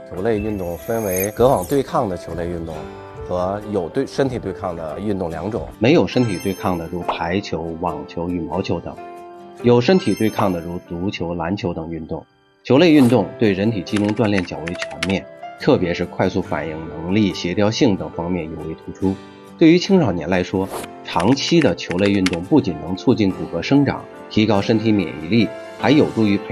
球类运动分为隔网对抗的球类运动和有身体对抗的运动两种。 没有身体对抗的如排球、网球、羽毛球等，有身体对抗的如足球、篮球等运动。球类运动对人体机能锻炼较为全面，特别是快速反应能力、协调性等方面尤为突出。对于青少年来说，长期的球类运动不仅能促进骨骼生长，提高身体免疫力，还有助于培